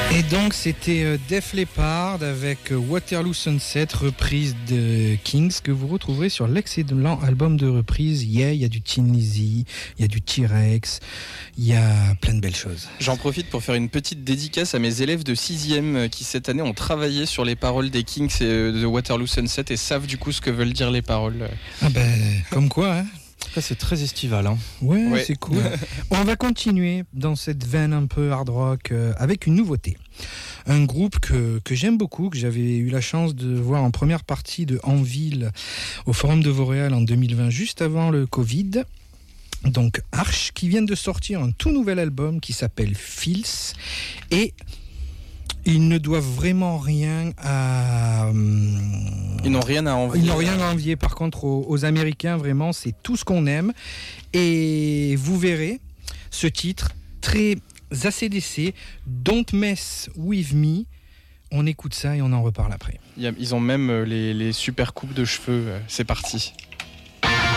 Et donc c'était Def Leppard avec Waterloo Sunset, reprise de Kings, que vous retrouverez sur l'excellent album de reprise. Yeah, il y a du Tin Lizzy, il y a du T-Rex, il y a plein de belles choses. J'en profite pour faire une petite dédicace à mes élèves de 6e qui cette année ont travaillé sur les paroles des Kings et de Waterloo Sunset et savent du coup ce que veulent dire les paroles. Ah ben, comme quoi, hein. Ça, c'est très estival, hein. Ouais, c'est cool. On va continuer dans cette veine un peu hard rock avec une nouveauté. Un groupe que j'aime beaucoup, que j'avais eu la chance de voir en première partie de Anvil au Forum de Vauréal en 2020, juste avant le Covid. Donc Arch, qui viennent de sortir un tout nouvel album qui s'appelle Feels. Et ils ne doivent vraiment rien à... Ils n'ont rien à envier. Ils n'ont rien à envier, par contre, aux Américains, vraiment, c'est tout ce qu'on aime. Et vous verrez ce titre très AC/DC, Don't Mess With Me. On écoute ça et on en reparle après. Ils ont même les super coupes de cheveux. C'est parti.